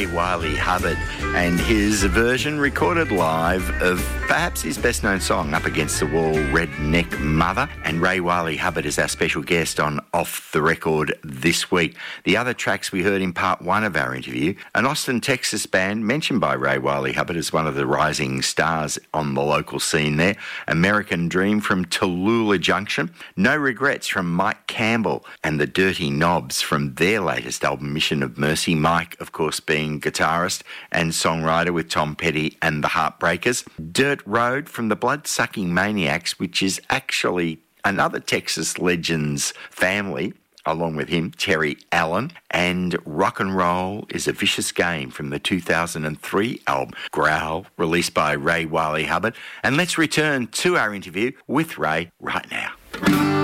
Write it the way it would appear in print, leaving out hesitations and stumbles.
Ray Wylie Hubbard and his version recorded live of perhaps his best known song, Up Against the Wall, Redneck Mother. And Ray Wylie Hubbard is our special guest on Off the Record this week. The other tracks we heard in part one of our interview, an Austin, Texas band mentioned by Ray Wylie Hubbard as one of the rising stars on the local scene there. American Dream from Tallulah Junction, No Regrets from Mike Campbell, and the Dirty Knobs from their latest album, Mission of Mercy. Mike, of course, being guitarist and songwriter with Tom Petty and the Heartbreakers. Dirt Road from the Blood-Sucking Maniacs, which is actually another Texas Legends family, along with him, Terry Allen. And Rock and Roll is a Vicious Game from the 2003 album Growl, released by Ray Wylie Hubbard. And let's return to our interview with Ray right now.